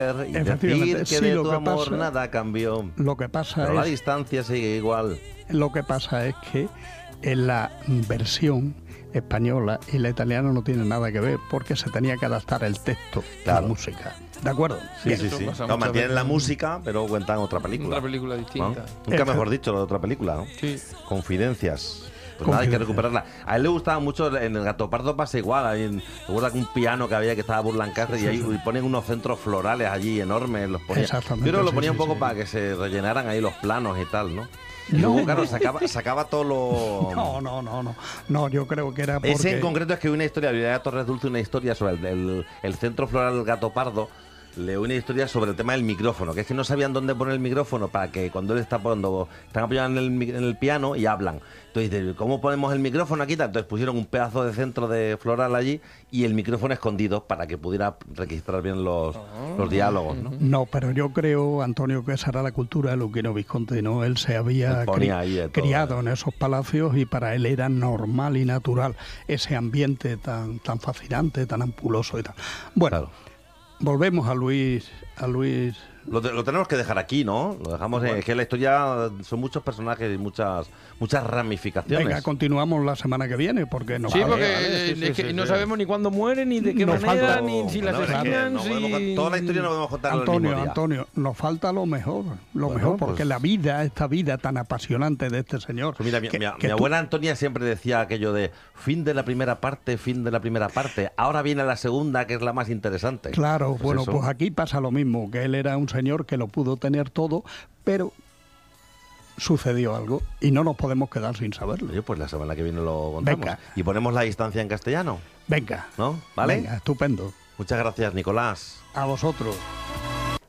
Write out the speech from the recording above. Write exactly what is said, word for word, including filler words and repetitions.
Y decir que sí, de lo tu que amor pasa- nada cambió. Lo que pasa Pero la es, distancia sigue igual. lo que pasa es que en la versión española y la italiana no tienen nada que ver, porque se tenía que adaptar el texto a Claro. la música. ¿De acuerdo? Sí, Bien. sí, Eso sí. pasa No, muchas mantienen veces. la música, pero cuentan otra película. Otra película distinta. ¿No? Nunca mejor dicho, la de otra película, ¿no? Sí. Confidencias. Pues nada, hay que Confidencias. recuperarla. A él le gustaba mucho, en el Gato Pardo pasa igual. Ahí en, recuerda que un piano que había que estaba Burlancastre y ahí y ponen unos centros florales allí enormes. Los ponía. Exactamente, Yo creo que lo sí, ponía sí, un poco sí. para que se rellenaran ahí los planos y tal, ¿no? Y No, luego, claro, no. sacaba, sacaba todo lo... No, no, no, no. No, yo creo que era porque... Ese en concreto es que una historia, Violeta Torres Dulce, una historia sobre el, el- el centro floral del Gato Pardo. Leo una historia sobre el tema del micrófono, que es que no sabían dónde poner el micrófono para que cuando él está cuando están apoyados en el, mi- en el piano y hablan. Entonces, dice, ¿cómo ponemos el micrófono aquí? Entonces pusieron un pedazo de centro de floral allí y el micrófono escondido para que pudiera registrar bien los, los diálogos, ¿no? No, pero yo creo, Antonio, que esa era la cultura de Luquino Visconti, ¿no? Él se había Él ponía cri- ahí de todo, criado ¿eh? en esos palacios y para él era normal y natural ese ambiente tan, tan fascinante, tan ampuloso y tal. Bueno, Claro. volvemos a Luis, a Luis... Lo, te- lo tenemos que dejar aquí, ¿no? Lo dejamos en, es que la historia son muchos personajes y muchas muchas ramificaciones. Venga, continuamos la semana que viene, porque no Sí, vale, porque vale, sí, eh, sí, es que sí, no sí. sabemos ni cuándo mueren, ni de qué Nos manera, falta- ni si la Bueno, es que asesinan, no si... podemos con- toda la historia no podemos contarla el Antonio, mismo día. Antonio, nos falta lo mejor, lo Bueno, mejor, porque pues- la vida, esta vida tan apasionante de este señor. Pues mira, mi, que- mi- que mi tú- abuela Antonia siempre decía aquello de fin de la primera parte, fin de la primera parte. Ahora viene la segunda, que es la más interesante. Claro, Pues bueno, eso. pues aquí pasa lo mismo, que él era un señor que lo pudo tener todo, pero sucedió algo y no nos podemos quedar sin saberlo. Oye, pues la semana que viene lo contamos. Venga. Y ponemos la distancia en castellano, Venga, ¿no? ¿Vale? venga, estupendo. Muchas gracias, Nicolás. A vosotros.